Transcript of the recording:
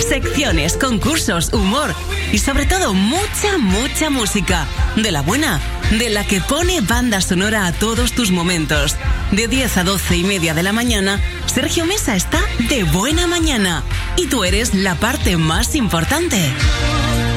Secciones, concursos, humor y sobre todo mucha, mucha música. De la buena, de la que pone banda sonora a todos tus momentos. De 10 a 12:30 de la mañana, Sergio Mesa está de buena mañana. Y tú eres la parte más importante.